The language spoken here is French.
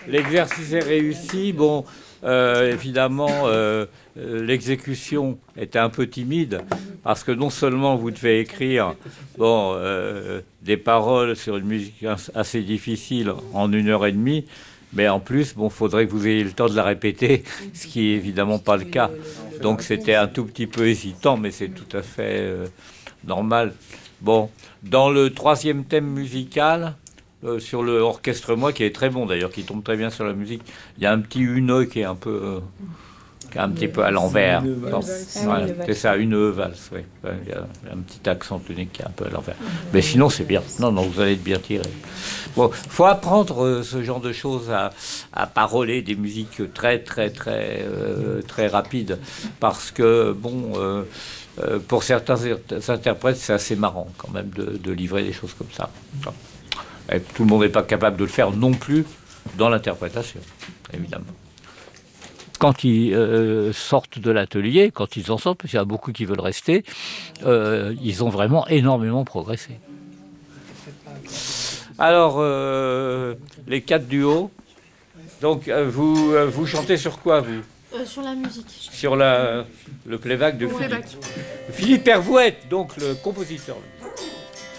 l'exercice est réussi. Bon, évidemment, l'exécution était un peu timide parce que non seulement vous devez écrire des paroles sur une musique assez difficile en 1 heure et demie, mais en plus, bon, faudrait que vous ayez le temps de la répéter, ce qui est évidemment pas le cas. Donc c'était un tout petit peu hésitant, mais c'est tout à fait normal. Bon, dans le troisième thème musical, sur le orchestre-moi, qui est très bon d'ailleurs, qui tombe très bien sur la musique, il y a un petit une qui est un peu... un petit peu à l'envers. Voilà, c'est ça, une valse, oui. Il y a un petit accent tonique qui est un peu à l'envers. Mais sinon, c'est bien. Non, vous allez être bien tiré. Bon, faut apprendre ce genre de choses à paroler des musiques très rapides, parce que pour certains interprètes, c'est assez marrant quand même de livrer des choses comme ça. Et tout le monde n'est pas capable de le faire non plus dans l'interprétation, évidemment. Quand ils sortent de l'atelier, quand ils en sortent, parce qu'il y a beaucoup qui veulent rester, ils ont vraiment énormément progressé. Alors, les 4 duos, donc vous chantez sur quoi, vous ? Sur la musique. Sur le playback de Philippe. Philippe Hervouette, donc le compositeur.